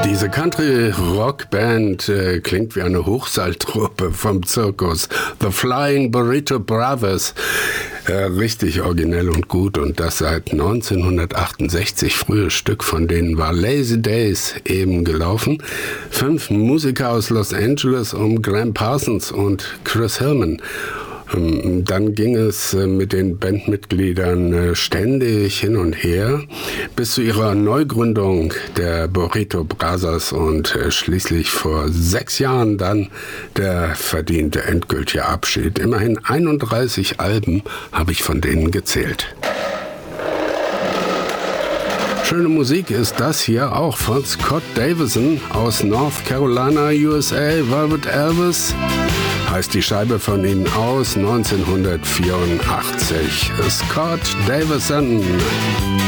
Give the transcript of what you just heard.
Diese Country-Rock-Band klingt wie eine Hochseiltruppe vom Zirkus. The Flying Burrito Brothers. Richtig originell und gut, und das seit 1968. Frühes Stück von denen war Lazy Days eben gelaufen. 5 Musiker aus Los Angeles um Graham Parsons und Chris Hillman. Dann ging es mit den Bandmitgliedern ständig hin und her bis zu ihrer Neugründung der Burrito Brothers und schließlich vor 6 Jahren dann der verdiente endgültige Abschied. Immerhin 31 Alben habe ich von denen gezählt. Schöne Musik ist das hier auch von Scott Davison aus North Carolina, USA. Velvet Elvis heißt die Scheibe von ihnen aus 1984. Scott Davison.